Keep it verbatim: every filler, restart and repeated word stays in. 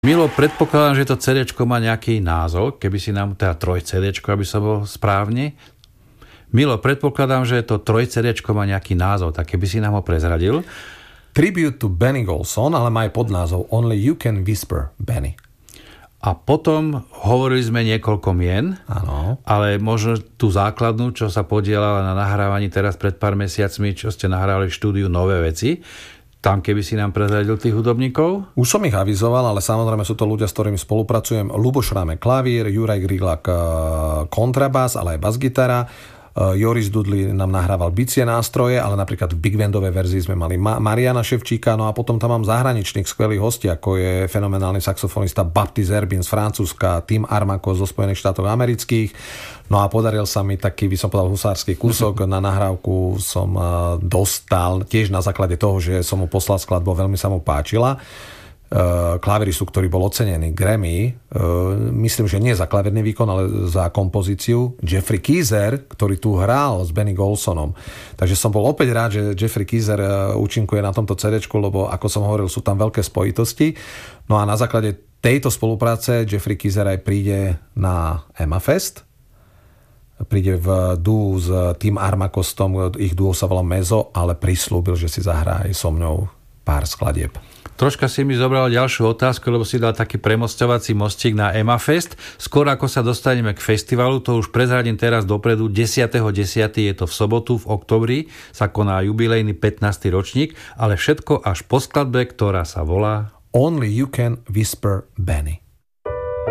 Milo, predpokladám, že to cé déčko má nejaký názov, keby si nám, teda troj cé déčko, aby som bol správne. Milo, predpokladám, že to troj cé déčko má nejaký názov, tak keby si nám ho prezradil. Tribute to Benny Golson, ale má aj podnázov Only You Can Whisper, Benny. A potom hovorili sme niekoľko mien, áno, ale možno tú základnú, čo sa podielala na nahrávaní teraz pred pár mesiacmi, čo ste nahrávali v štúdiu Nové veci. Tam, keby si nám prezradil tých hudobníkov? Už som ich avizoval, ale samozrejme sú to ľudia, s ktorými spolupracujem. Ľuboš Šrámek klavír, Juraj Griglak kontrabás, ale aj basgitara. Joris Dudley nám nahrával bicie nástroje, ale napríklad v big bandovej verzii sme mali Ma- Mariana Ševčíka, no a potom tam mám zahraničných skvelých hostí, ako je fenomenálny saxofonista Baptiste Herbin z Francúzska, Tim Armako zo Spojených štátov amerických. No a podaril sa mi taký, by som povedal, husársky kúsok. Na nahrávku som dostal, tiež na základe toho, že som mu poslal skladbu, veľmi sa mu páčila. Klaviristu, ktorý bol ocenený Grammy, myslím, že nie za klavírny výkon, ale za kompozíciu, Jeffrey Keezer, ktorý tu hral s Benny Golsonom. Takže som bol opäť rád, že Jeffrey Keezer účinkuje na tomto cé déčku, lebo ako som hovoril, sú tam veľké spojitosti. No a na základe tejto spolupráce Jeffrey Keezer aj príde na Emma Fest. Príde v duo s Tim Armakostom, ich duo sa volá Mezo, ale prislúbil, že si zahrá aj so mňou pár skladieb. Troška si mi zobral ďalšiu otázku, lebo si dal taký premosťovací mostík na Emma Fest. Skôr ako sa dostaneme k festivalu, to už prezradím teraz dopredu, desiateho desiateho je to v sobotu, v októbri sa koná jubilejný pätnásty ročník, ale všetko až po skladbe, ktorá sa volá Only You Can Whisper, Benny.